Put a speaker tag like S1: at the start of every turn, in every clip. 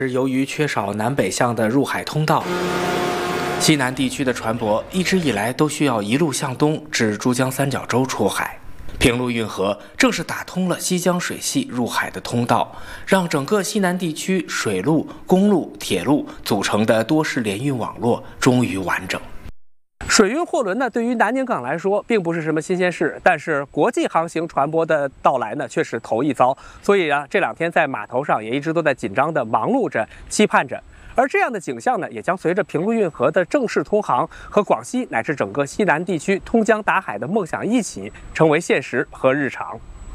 S1: 由于缺少南北向的入海通道，西南地区的船舶一直以来都需要一路向东至珠江三角洲出海。平陆运河正是打通了西江水系入海的通道，让整个西南地区水路、公路、铁路组成的多式联运网络终于完整。水运货轮呢，对于南宁港来说并不是什么新鲜事，但是国际航行船舶的到来呢，却是头一遭。所以啊，这两天在码头上也一直都在紧张地忙碌着、期盼着。而这样的景象呢，也将随着平陆运河的正式通航和广西乃至整个西南地区通江达海的梦想一起成为现实和日常。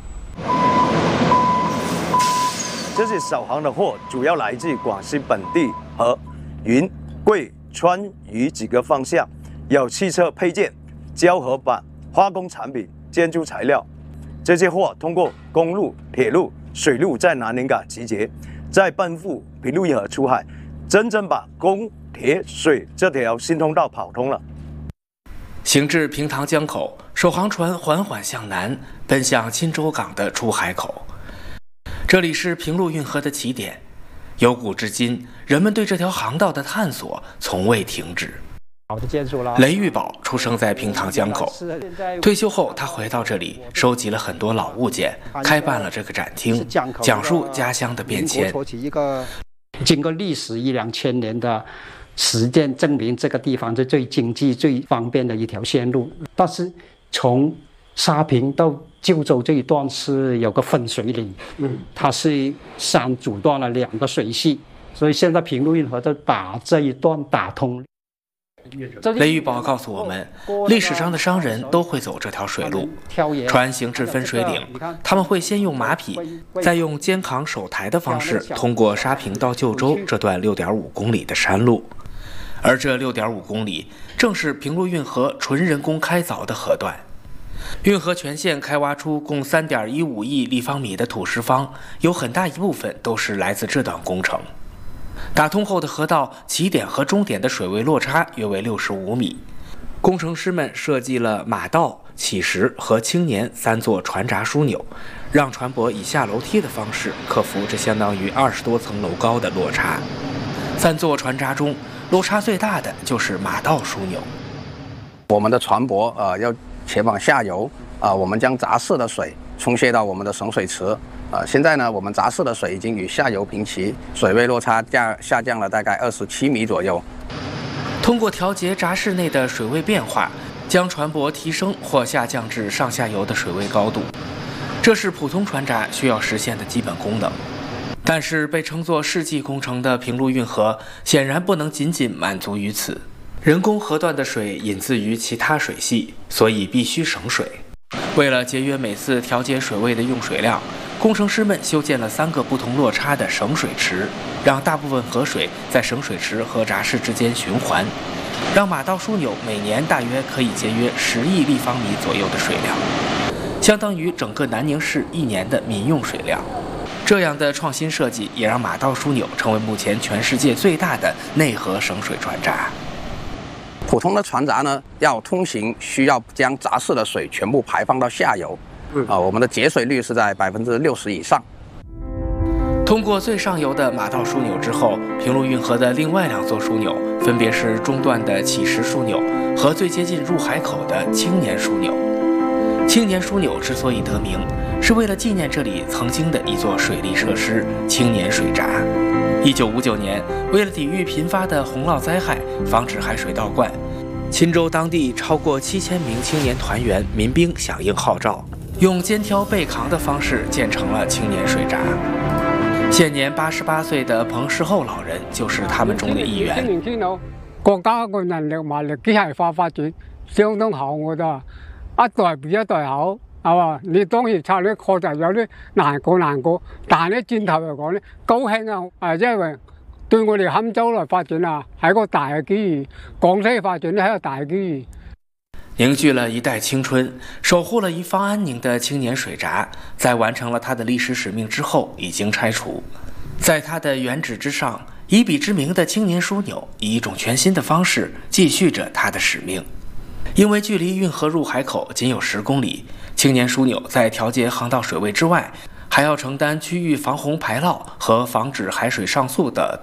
S2: 这些首航的货主要来自广西本地和云贵川渝几个方向。有汽车配件、胶合板、化工产品、建筑材料，这些货通过公路、铁路、水路在南宁港集结，再奔赴平陆运河出海，真正把公、铁、水这条新通道跑通了。
S1: 行至平塘江口，首航船缓缓向南，奔向钦州港的出海口。这里是平陆运河的起点，由古至今，人们对这条航道的探索从未停止。雷玉宝出生在平塘江口，退休后他回到这里，收集了很多老物件，开办了这个展厅，讲述家乡的变迁。
S3: 经过历史1-2千年的实践证明，这个地方是最经济、最方便的一条线路。但是从沙坪到旧州这一段是有个分水岭，它是山阻断了2个水系，所以现在平陆运河就把这一段打通。
S1: 雷玉宝告诉我们，历史上的商人都会走这条水路，船行至分水岭，他们会先用马匹，再用肩扛手抬的方式通过沙坪到旧州这段6.5公里的山路。而这6.5公里正是平陆运河纯人工开凿的河段。运河全线开挖出共3.15亿立方米的土石方，有很大一部分都是来自这段工程。打通后的河道起点和终点的水位落差约为65米，工程师们设计了马道、起石和青年3座船闸枢纽，让船舶以下楼梯的方式克服这相当于20多层楼高的落差。3座船闸中，落差最大的就是马道枢纽。
S4: 我们的船舶要前往下游我们将闸式的水冲卸到我们的省水池。现在呢，我们闸式的水已经与下游平齐，水位落差下降了大概27米左右。
S1: 通过调节闸室内的水位变化，将船舶提升或下降至上下游的水位高度，这是普通船闸需要实现的基本功能。但是被称作世纪工程的平陆运河显然不能仅仅满足于此。人工河段的水引自于其他水系，所以必须省水。为了节约每次调节水位的用水量，工程师们修建了3个不同落差的省水池，让大部分河水在省水池和闸室之间循环，让马道枢纽每年大约可以节约10亿立方米左右的水量，相当于整个南宁市1年的民用水量。这样的创新设计也让马道枢纽成为目前全世界最大的内河省水船闸。
S4: 普通的船闸呢，要通行需要将闸室的水全部排放到下游。我们的节水率是在60%以上。
S1: 通过最上游的马道枢纽之后，平陆运河的另外2座枢纽分别是中段的起石枢纽和最接近入海口的青年枢纽。青年枢纽之所以得名，是为了纪念这里曾经的一座水利设施——青年水闸。1959年，为了抵御频发的洪涝灾害，防止海水倒灌，钦州当地超过7000名青年团员民兵响应号召，用肩挑背扛的方式建成了青年水闸。现年88岁的彭世厚老人就是他们中的一员。
S5: 國家個人力物力機械化發展相當好，我覺得一代比一代好，係嘛？你當然策略確實有啲難過，但係咧轉頭嚟講咧，高興啊！因為對我哋坎州來發展啊，係一個大嘅機遇；廣西發展咧係一個大嘅機遇。
S1: 凝聚了一代青春，守護了一方安寧的青年水闸，在完成了它的歷史使命之後，已經拆除。在它的原址之上，以彼之名的青年樞紐以一種全新的方式繼續着它的使命。因為距離運河入海口僅有10公里，青年樞紐在調節航道水位之外，還要承擔區域防洪排涝和防止海水上溯的